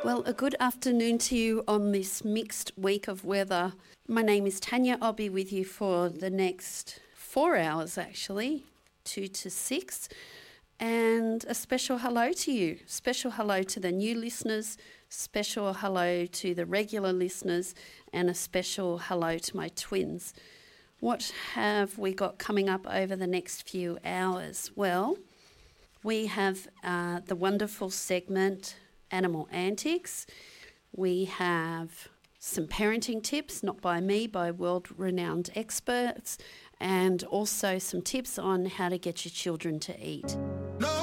Well, a good afternoon to you on this mixed week of weather. My name is Tanya. I'll be with you for the next 4 hours, actually, 2 to 6. And a special hello to you. Special hello to the new listeners, special hello to the regular listeners, and a special hello to my twins. What have we got coming up over the next few hours? Well, we have the wonderful segment Animal Antics. We have some parenting tips, not by me, by world-renowned experts, and also some tips on how to get your children to eat.